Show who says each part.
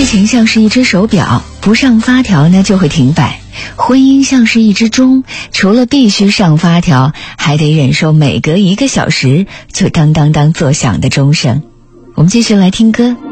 Speaker 1: 爱情像是一只手表，不上发条呢就会停摆；婚姻像是一只钟，除了必须上发条，还得忍受每隔1个小时就当当当作响的钟声。我们继续来听歌。